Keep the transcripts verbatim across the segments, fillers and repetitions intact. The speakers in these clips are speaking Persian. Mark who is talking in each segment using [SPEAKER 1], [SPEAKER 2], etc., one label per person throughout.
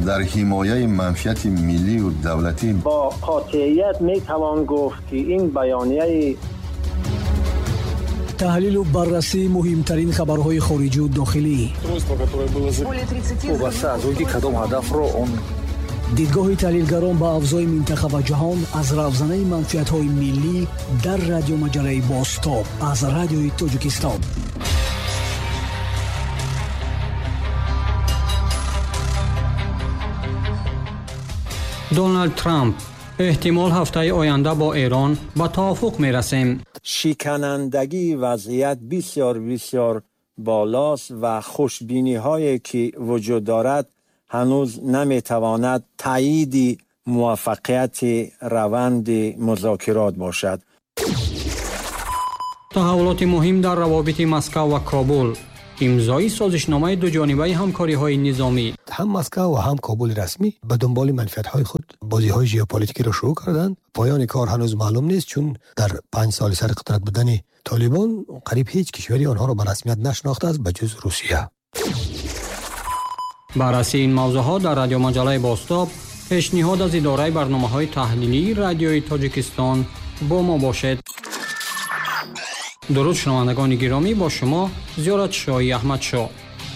[SPEAKER 1] در حمایه منفعت ملی و دولتی
[SPEAKER 2] با قاطعیت میتوان گفت که این بیانیه
[SPEAKER 3] تحلیل و بررسی مهمترین خبرهای خارجی و داخلی دیدگاه تحلیلگران با افزای منطقه و جهان از راهزنی منفعت‌های ملی در رادیو مجله بازتاب از رادیوی تاجیکستان.
[SPEAKER 4] دونالد ترامپ احتمال هفته آینده با ایران به توافق میرسیم.
[SPEAKER 5] شکنندگی وضعیت بسیار بسیار بالاست و خوشبینی هایی که وجود دارد هنوز نمیتواند تایید موفقیت روند مذاکرات باشد.
[SPEAKER 4] تحولات مهم در روابط مسکو و کابل، امضای سازشنامه دو جانبه همکاری‌های نظامی.
[SPEAKER 6] هم مسکو و هم کابل رسمی به دنبال منفعت‌های خود بازی‌های ژئوپلیتیکی را شروع کردند. پایان کار هنوز معلوم نیست، چون در پنج سال سر قدرت بودن طالبان قریب هیچ کشوری آنها را به رسمیت نشناخته است بجز روسیه.
[SPEAKER 4] بررسی این موضوعات در رادیو مجله بازتاب، پیشنهاد از اداره برنامه‌های تحلیلی رادیوی تاجیکستان با ما باشد. درود شنوندگان گرامی، با شما زیارت شاهی احمد شاه.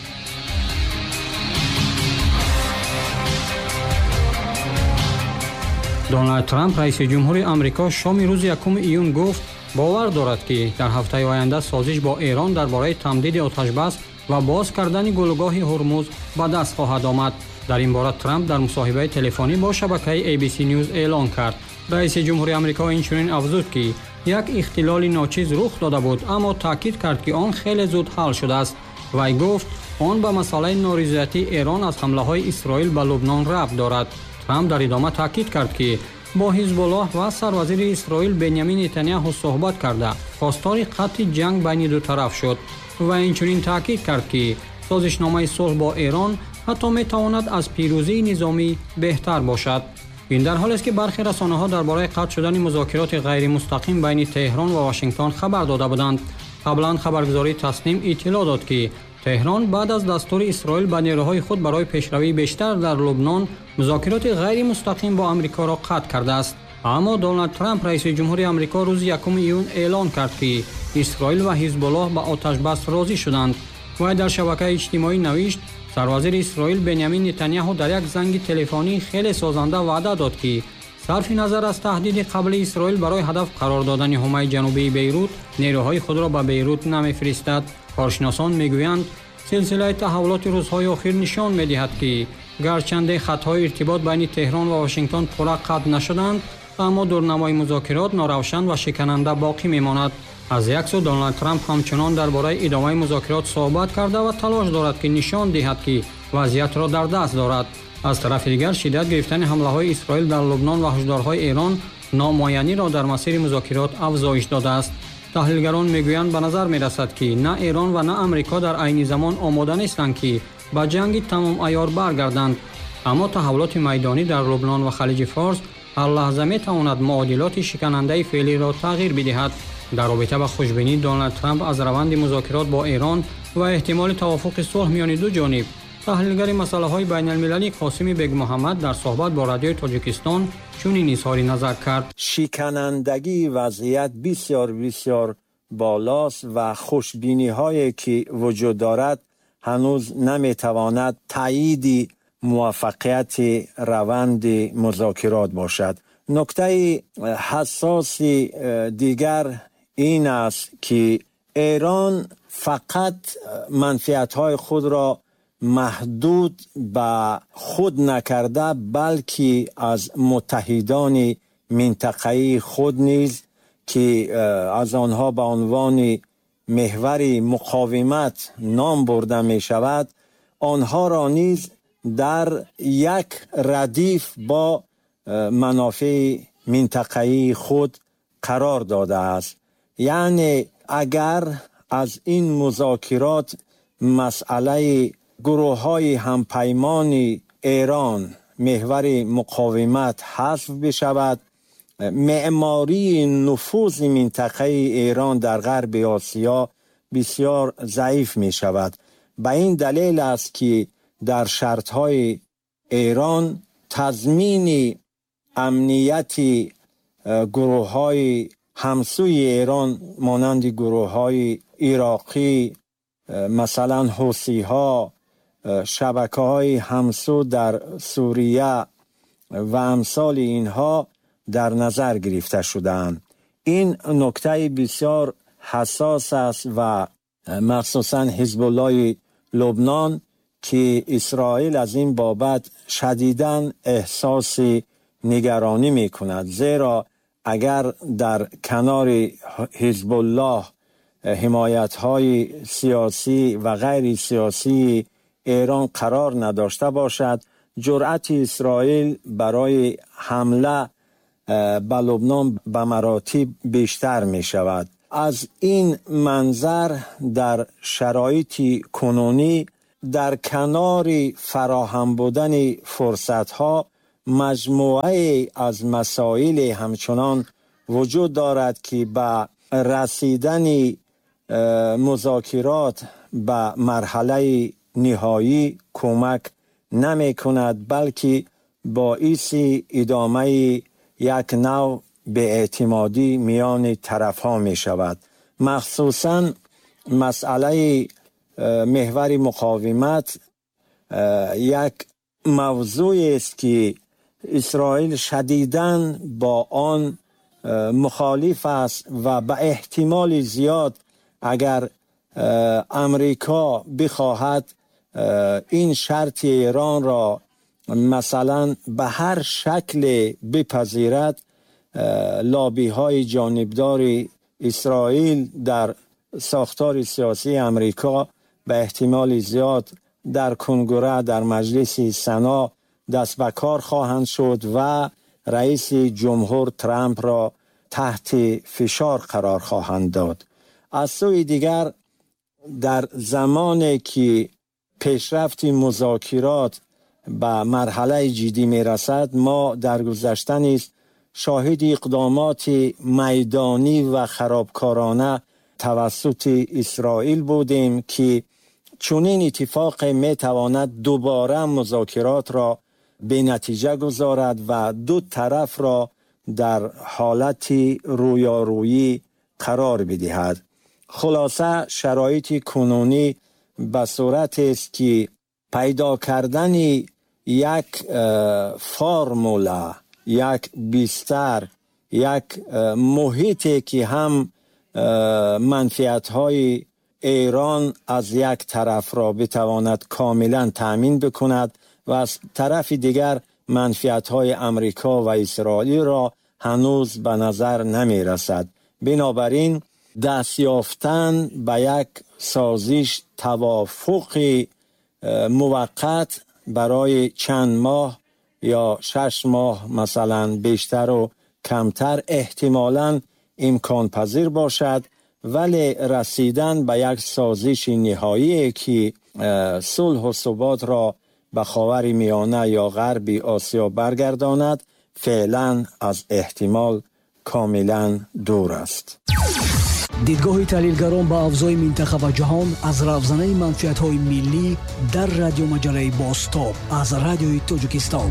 [SPEAKER 4] دونالد ترامپ رئیس جمهور آمریکا شام روز یکم ایون گفت باور دارد که در هفته آینده سازش با ایران درباره تمدید آتشبس و باز کردن گلوگاه هرمز به دست خواهد آمد. در این باره ترامپ در مصاحبه تلفنی با شبکه ای بی سی نیوز اعلان کرد. رئیس جمهور آمریکا اینچنین افزود که یک اختلال ناچیز رخ داده بود، اما تاکید کرد که آن خیلی زود حل شده است. وی گفت آن به مسئله نارضایتی ایران از حمله های اسرائیل به لبنان ربط دارد. ترامپ در ادامه تاکید کرد که با حزب الله و سروزیر اسرائیل بنیامین نتانیاهو صحبت کرده خواستار قطع جنگ بین دو طرف شد و اینچنین تاکید کرد که سازشنامه صلح با ایران حتی میتواند از پیروزی نظامی بهتر باشد. این در حالی است که برخی رسانه‌ها درباره قطع شدن مذاکرات غیر مستقیم بین تهران و واشنگتن خبر داده بودند. قبلا خبرگزاری تصنیم اطلاع داد که تهران بعد از دستور اسرائیل به نیروهای خود برای پیشروی بیشتر در لبنان مذاکرات غیر مستقیم با آمریکا را قطع کرده است. اما دونالد ترامپ رئیس جمهور آمریکا روز یکم ایون اعلان کرد که اسرائیل و حزب الله به آتش بس راضی شدند و در شبکه اجتماعی نوشت سروزیر اسرائیل بنیامین نتانیاهو در یک زنگ تلفنی خیلی سازنده وعده داد که صرف نظر از تهدید قبل اسرائیل برای هدف قرار دادن حومه جنوبی بیروت نیروهای خود را به بیروت نمی‌فرستد. کارشناسان میگویند سلسله تحولات روزهای اخیر نشان می‌دهد که گرچند خطهای ارتباط بین تهران و واشنگتن پورا قطع نشدند، اما دورنمای مذاکرات ناروشن و شکننده باقی میماند. از یک سو دونالد ترامپ همچنان درباره ادامه مذاکرات صحبت کرده و تلاش دارد که نشان دهد که وضعیت را در دست دارد. از طرف دیگر شدت گرفتن حمله‌های اسرائیل در لبنان و هشدارهای ایران نامعینی را در مسیر مذاکرات افزایش داده است. تحلیلگران میگویند به نظر میرسد که نه ایران و نه آمریکا در عین زمان آماده نیستند که به جنگ تمام عیار برگردند، اما تحولات میدانی در لبنان و خلیج فارس هر لحظه میتواند معادلات شکننده فعلی را تغییر بدهد. در رابطه با خوشبینی دونالد ترامپ از روند مذاکرات با ایران و احتمال توافق صلح میان دو جانب، تحلیلگر مسائل بین المللی قاسم بیگ محمد در صحبت با رادیو تاجیکستان چنین اظهار نظر کرد.
[SPEAKER 5] شکنندگی وضعیت بسیار بسیار بالاست و خوشبینی هایی که وجود دارد هنوز نمیتواند تایید موفقیت روند مذاکرات باشد. نکته حساس دیگر این است که ایران فقط منفعت‌های خود را محدود به خود نکرده، بلکه از متحدان منطقه‌ای خود نیز که از آنها به عنوان محور مقاومت نام برده می شود، آنها را نیز در یک ردیف با منافع منطقه‌ای خود قرار داده است. یعنی اگر از این مذاکرات مسئله گروه های همپیمان ایران محور مقاومت حذف بشود، معماری نفوذ منطقه ایران در غرب آسیا بسیار ضعیف می شود. به این دلیل است که در شرط های ایران تضمین امنیتی گروه های همسوی ایران مانند گروه های عراقی، مثلا حوثی ها، شبکه های همسو در سوریه و امثال اینها در نظر گرفته شدند. این نکته بسیار حساس است و مخصوصا حزب الله لبنان که اسرائیل از این بابت شدیداً احساس نگرانی می کند، زیرا اگر در کنار حزب الله حمایت های سیاسی و غیر سیاسی ایران قرار نداشته باشد، جرأت اسرائیل برای حمله به لبنان به مراتب بیشتر می شود. از این منظر در شرایط کنونی در کنار فراهم بودن فرصت‌ها مجموعه از مسائل همچنان وجود دارد که به رسیدن مذاکرات به مرحله نهایی کمک نمی کند، بلکه باعث ادامه یک نوع بی‌اعتمادی میان طرف ها می شود. مخصوصاً مسئله محور مقاومت یک موضوع است که اسرائیل شدیداً با آن مخالف است و به احتمال زیاد اگر امریکا بخواهد این شرط ایران را مثلا به هر شکل بپذیرد، لابی های جانبدار اسرائیل در ساختار سیاسی امریکا به احتمال زیاد در کنگره در مجلس سنا دست به کار خواهند شد و رئیس جمهور ترامپ را تحت فشار قرار خواهند داد. از سوی دیگر در زمانی که پیشرفت مذاکرات به مرحله جدی می رسد، ما در گذشته نیز شاهد اقدامات میدانی و خرابکارانه توسط اسرائیل بودیم که چنین اتفاق می تواند دوباره مذاکرات را به نتیجه گذارد و دو طرف را در حالت رویارویی قرار بدهد. خلاصه شرایط کنونی به صورت است که پیدا کردن یک فرموله، یک بستر، یک محیطی که هم منفعت‌های ایران از یک طرف را بتواند کاملا تأمین بکند و از طرف دیگر منفعت‌های امریکا و اسرائیل را هنوز به نظر نمی رسد. بنابراین دست یافتن به یک سازش توافق موقت برای چند ماه یا شش ماه مثلا بیشتر و کمتر احتمالاً امکان پذیر باشد، ولی رسیدن به یک سازش نهایی که صلح و ثبات را به خاور میانه یا غرب آسیا برگرداند فعلا از احتمال کاملا دور است.
[SPEAKER 3] دیدگاه تحلیلگران با افزای منطقه و جهان از رافزنه منفعت‌های ملی در رادیو مجله باستاب از رادیوی تاجیکستان.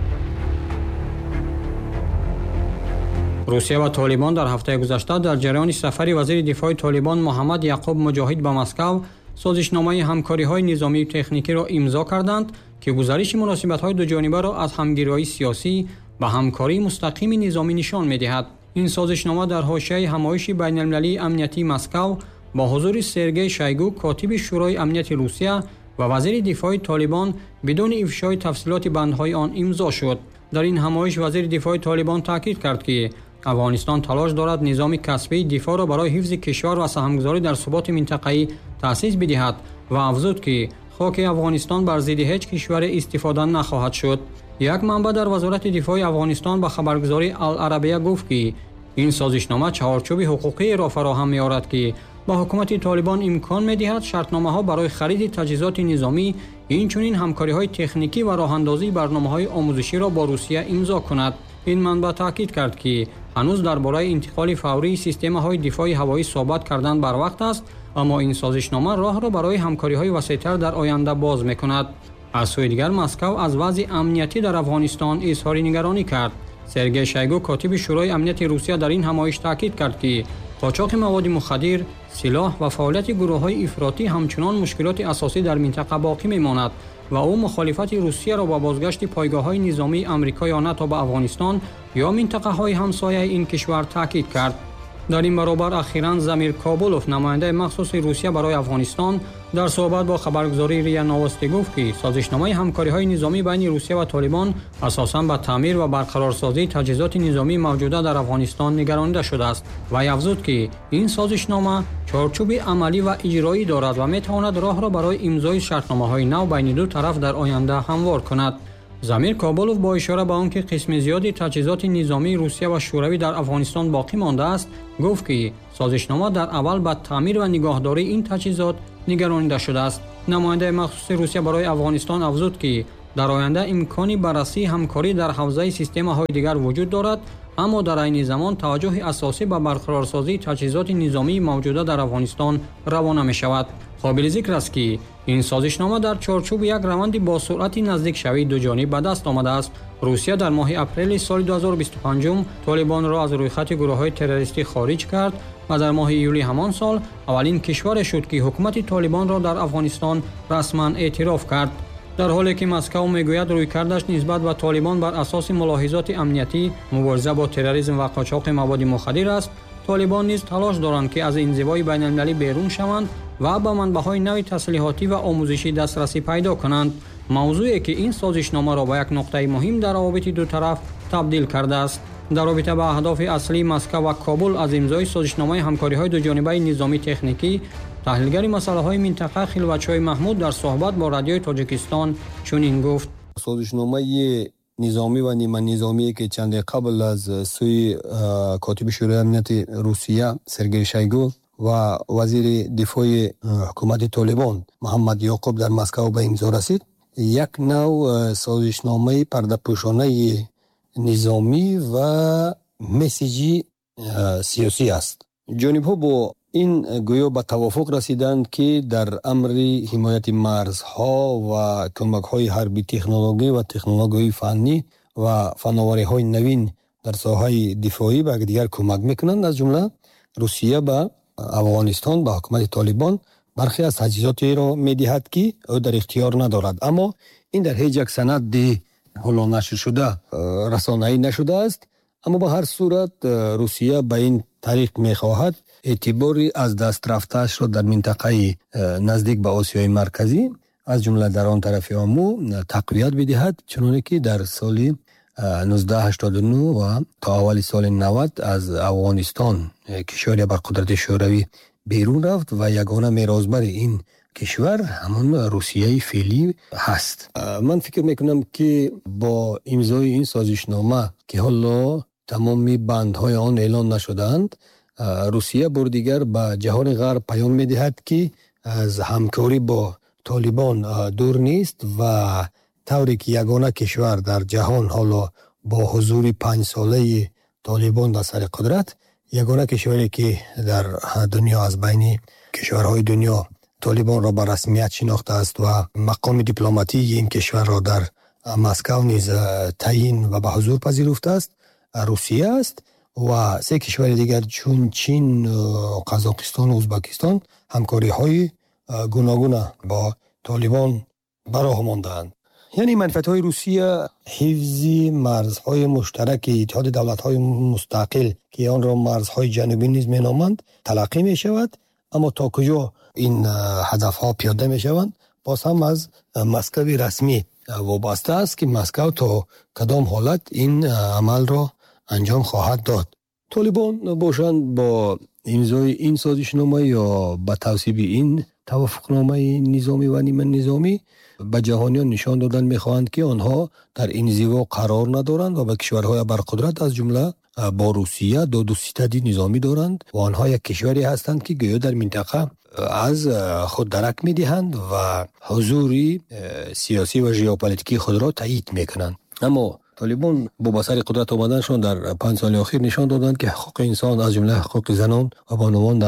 [SPEAKER 4] روسیه و طالبان در هفته گذشته در جریان سفر وزیر دفاع طالبان محمد یعقوب مجاهد به مسکو سازشنامه همکاری‌های نظامی و تکنیکی را امضا کردند که گزارش مناسبت‌های دو جانبه را از همگرایی سیاسی و همکاری مستقیم نظامی نشان می‌دهد. این سازشنامه در حاشیه همایش بین‌المللی امنیتی مسکو با حضور سرگئی شایگو کاتب شورای امنیت روسیه و وزیر دفاع طالبان بدون افشای تفصیلات بندهای آن امضا شد. در این همایش وزیر دفاع طالبان تاکید کرد که افغانستان تلاش دارد نظام کسبی دفاع را برای حفظ کشور و سهمگذاری در ثبات منطقه‌ای تأسیس بدهد و افزود که خاک افغانستان بر ضد هیچ کشور استفاده نخواهد شد. یک منبع در وزارت دفاع افغانستان به خبرگزاری العربیه گفت که این سازشنامه چهارچوب حقوقی را فراهم می‌آورد که با حکومت طالبان امکان می‌دهد شرطنامه‌ها برای خرید تجهیزات نظامی، اینچنین همکاری‌های تکنیکی و راه‌اندازی برنامه‌های آموزشی را با روسیه امضا کند. این منبع تاکید کرد که هنوز درباره انتقال فوری سیستم‌های دفاع هوایی صحبت کردن بر وقت است، اما این سازشنامه راه را برای همکاری‌های وسیع‌تر در آینده باز می‌کند. аз сӯи дигар Москав аз вазъи амниятӣ дар Афғонистон изҳори нигаронӣ кард. Сергей Шойгу, котиби шӯрои амнияти Русия, дар ин ҳамоиш таъкид кард, ки қочоқи маводи мухаддир, силоҳ ва фаъолияти гурӯҳҳои ифротӣ ҳамчунон мушкилоти асосӣ дар минтақа боқӣ мемонад ва ӯ мухолифати Русияро ба бозгашти пойгоҳҳои низомии Амрико ё НАТО ба Афғонистон ё минтақаҳои ҳамсояи ин кишвар таъкид кард. дар ин баробар ахиран Замир Кобулов, намояндаи махсуси Русия барои Афғонистон, дар суҳбат бо хабаргузории РИА Новости гуфт, ки созишномаи ҳамкориҳои низомӣ байни Русия ва Толибон асосан ба таъмир ва барқарорсозии таҷҳизоти низомии мавҷуда дар Афғонистон нигаронида шудааст. Вай афзуд, ки ин созишнома чорчӯби амалӣ ва иҷроӣ дорад ва метавонад роҳро барои имзои шартномаҳои нав байни ду тараф дар оянда ҳамвор кунад. Замир Кобулов бо ишора ба он ки қисми зиёди таҷҳизоти низомии Русия ва шӯравӣ дар Афғонистон боқӣ мондааст, гуфт, ки созишнома дар аввал ба таъмир ва нигоҳдории ин таҷҳизот нигаронида шудааст. намояндаи махсуси Русия барои Афғонистон афзуд, ки дар оянда имкони баррасии ҳамкорӣ дар ҳавзаи системаҳои дигар вуҷуд дорад, аммо дар айни замон таваҷҷӯҳи асосӣ ба барқарорсозии таҷҳизоти низомии мавҷуда дар Афғонистон равона мешавад. қобили зикр аст, ки ин созишнома дар чорчӯби як раванди босуръати наздикшавии дуҷониб ба даст омадааст. Русия дар моҳи апрели соли ду ҳазору бисту панҷум Толибонро аз рӯйхати гурӯҳҳои террористӣ хориҷ кард ва дар моҳи июли ҳамон сол аввалин кишваре шуд, ки ҳукумати Толибонро дар Афғонистон расман эътироф кард. дар ҳоле ки Москав мегӯяд рӯйкардаш нисбат ба Толибон бар асоси мулоҳизоти амниятӣ, мубориза бо терроризм ва қочоқи маводи мухаддир аст, Толибон низ талош доранд, ки аз инзивои байналмилалӣ берун шаванд ва ба манбаъҳои нави таслиҳотӣ ва омӯзишӣ дастрасӣ пайдо кунанд. мавзӯе ки ин созишномаро ба як нуқтаи муҳим дар равобити ду тараф табдил кардааст. дар робита ба аҳдофи аслии Москав ва Кобул аз имзои созишномаи ҳамкориҳои дуҷонибаи низоми техникӣ, таҳлилгари масъалаҳои минтақа Хилватшоҳи Маҳмуд дар суҳбат бо радиои Тоҷикистон чунин гуфт:
[SPEAKER 6] созишномаи низомӣ ва ниманизомие ки чанде қабл аз сӯи котиби шӯрои амнияти Русия Сергей Шойгу ва вазири дифои ҳукумати Толибон Муҳаммад Ёқуб дар Москав ба имзо расид, як нав созишномаи пардапӯшонаи низомӣ ва месеҷи сиёсӣ аст. ҷонибҳо бо ин гӯё ба тавофуқ расиданд, ки дар амри ҳимояти марзҳо ва кӯмакҳои ҳарбӣ технологӣ ва технологияи фаннӣ ва фанновариҳои навин дар соҳаи дифоӣ ба якдигар кӯмак мекунанд. аз ҷумла Русия ба Афғонистон, ба ҳукумати Толибон бархе аз таҷҳизотеро медиҳад, ки ӯ дар ихтиёр надорад. аммо ин дар ҳеҷ як санади ҳоло нашршуда расонаӣ нашудааст. аммо ба ҳар сурат Русия ба ин тариқ мехоҳад эътибори аз даст рафтаашро дар минтақаи наздик ба Осиёи марказӣ, аз ҷумла дар он тарафи омӯ тақвият бидиҳад, чуноне ки дар соли нуздаҳ ҳаштоду нӯ ва то аввали соли навад аз Афғонистон кишваре ба қудрати шӯравӣ берун рафт ва ягона мерозбари ин кишвар ҳамон Русияи феълӣ ҳаст. ман фикр мекунам, ки бо имзои ин созишнома, ки ҳоло тамоми бандҳои он эълон нашудаанд, Русия бори дигар ба ҷаҳони ғарб паём медиҳад, ки аз ҳамкорӣ бо Толибон дур нест ва тавре ки ягона кишвар дар ҷаҳон ҳоло бо ҳузури панҷсолаи Толибон дар сари қудрат, ягона кишваре ки дар дунё аз байни кишварҳои дунё Толибонро ба расмият шинохтааст ва мақоми дипломатии ин кишварро дар Москав низ таъин ва ба ҳузур пазируфтааст, Русия аст ва се кишвари дигар чун Чин, Қазоқистон, Узбекистон ҳамкориҳои гуногуна бо Толибон бароҳ мондаанд. яъне манфиатҳои Русия ҳифзи марзҳои муштараки иттиҳоди давлатҳои мустақил, ки онро марзҳои ҷанубӣ низ меноманд, талаққӣ мешавад. аммо то куҷо ин ҳадафҳо пиёда мешаванд, боз ҳам аз Москави расмӣ вобаста аст, ки Москав то кадом ҳолат ин амалро анҷом хоҳад дод. Толибон бошанд бо имзои ин созишнома ё ба тавсиби ин тавофуқномаи низомӣ ва ниманизомӣ ба ҷаҳониён нишон додан мехоҳанд, ки онҳо дар инзиво қарор надоранд ва ба кишварҳои барқудрат, аз ҷумла бо Русия доду ситади низомӣ доранд ва онҳо як кишваре ҳастанд, ки гӯё дар минтақа аз худ дарак медиҳанд ва ҳузури сиёсӣ ва ҷеополитикии худро таъйид мекунанд. аммо Толибон бо ба сари қудрат омаданашон дар панҷ соли охир нишон доданд, ки ҳуқуқи инсон, аз ҷумла ҳуқуқи занон ва бонувон дар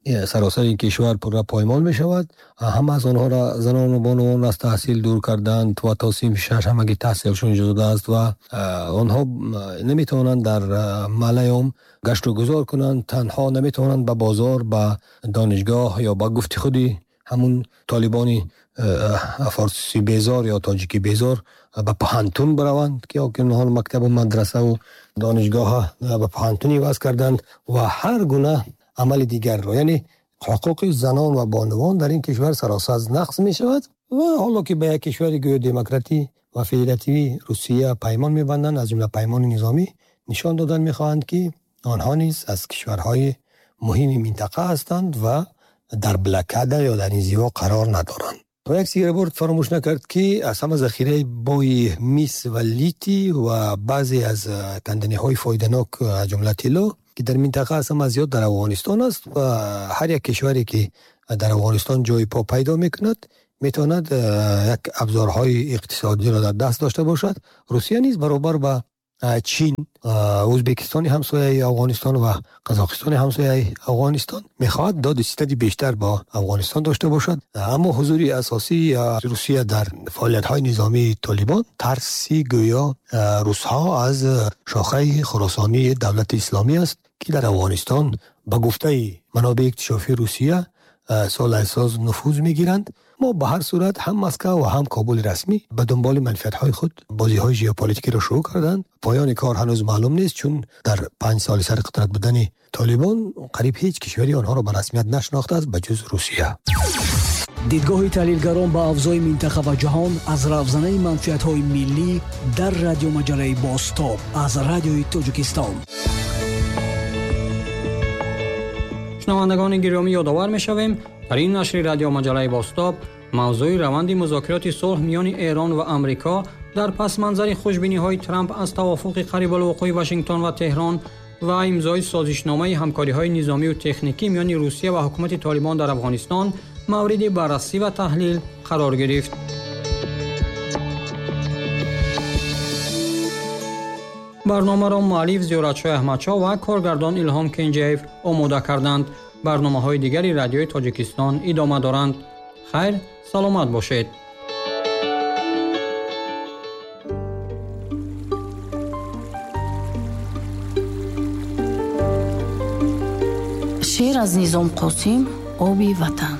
[SPEAKER 6] سراسر کشور پورا پایمال می شود. همه از آنها را زنان و بانوان از تحصیل دور کردند و تا سیم شش همگی تحصیلشون شده است و آنها نمی توانند در ملیوم گشت و گذار کنند. تنها نمی توانند به بازار، به دانشگاه یا به گفت خودی همون طالبانی فارسی بیزار یا تاجیکی بیزار به پهنتون بروند که آنها مکتب و مدرسه و دانشگاه به پهنتونی وضع کردند و هر گونه عمل دیگر را، یعنی حقوق زنان و بانوان در این کشور سراسر نقض می شود و حالا که به یک کشور گویا دموکراتی و فدراتیوی روسیه پیمان می بندند، از جمله پیمان نظامی، نشان دادن می خواهند که آنها نیز از کشورهای مهم منطقه هستند و در بلکده یا در انزوا قرار ندارند. و یک سیگربورد فراموش نکرد که از همه ذخیره بوی میس و لیتی و بعضی از کندنی های فایده‌ناک از جمله طلا که در منطقه از همه زیاد در افغانستان است و هر یک کشوری که در افغانستان جای پا پیدا میکند میتواند یک ابزارهای اقتصادی را در دست داشته باشد. روسیه نیز برابر با چین، ازبکستان همسایه افغانستان و قزاقستان همسایه افغانستان میخواهد داد استعدادی بیشتر با افغانستان داشته باشد. اما حضور اساسی روسیه در فعالیت‌های نظامی طالبان ترسی گویا روس‌ها از شاخه خراسانی دولت اسلامی است که در افغانستان به گفته منابع اکتشافی روسیه سال اساس نفوذ میگیرند. ما به هر صورت هم مسکو و هم کابل رسمی به دنبال منفعت‌های خود بازی‌های ژئوپلیتیکی را شروع کردند. پایان کار هنوز معلوم نیست، چون در پنج سال سر قدرت بودن طالبان قریب هیچ کشوری آنها را به رسمیت نشناخته است بجز روسیه.
[SPEAKER 3] دیدگاه تحلیلگران با افزای منطقه و جهان از رفزنه منفعت‌های ملی در رادیو مجله باستاب از رادیوی تاجیکستان.
[SPEAKER 4] شنوندگان گرامی، یادآور می‌شویم در این نشر رادیو مجله باستاب موضوع روند مذاکرات صلح میان ایران و آمریکا در پس منظر خوشبینی‌های ترامپ از توافق قریب الوقوع واشنگتن و تهران و امضای سازشنامه همکاری‌های نظامی و تکنیکی میان روسیه و حکومت طالبان در افغانستان مورد بررسی و تحلیل قرار گرفت. برنامه را مؤلف زیارتشاه احمدشاه و کارگردان الهام کنجیف آماده کردند. برنامه‌های دیگری رادیوی تاجیکستان ادامه دارند. خیر، سلامت باشید.
[SPEAKER 7] شعر از نظام قاسم، آبی وطن.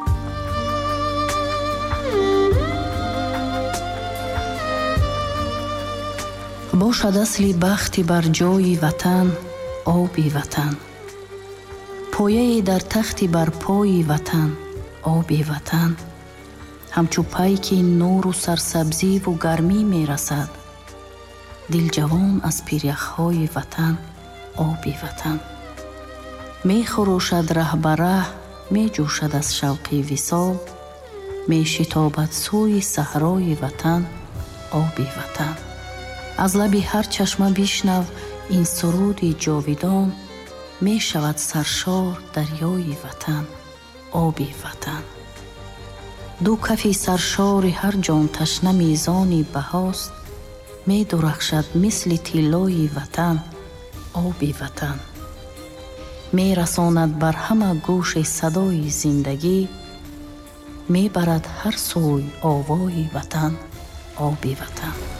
[SPEAKER 7] باشد اصلی بختی بر جای وطن، آبی وطن. پایه در تختی بر پای وطن، آبی وطن. همچو پیکی نور و سرسبزی و گرمی می رسد. دل جوان از پیریخهای وطن، آبی وطن. می خروشد ره بر ره، می جوشد از شوقی وصال. می شتابد سوی صحرای وطن، آبی وطن. از لبی هر چشمه بشنو این سرودی جاویدان. می شود سرشار دریای وطن، آبی وطن. دو کفی سرشار هر جان تشنه میزانی بهاست. می درخشد مثل طلای وطن، آبی وطن. می رساند بر همه گوش صدای زندگی. می برد هر سوی آوای وطن، آبی وطن.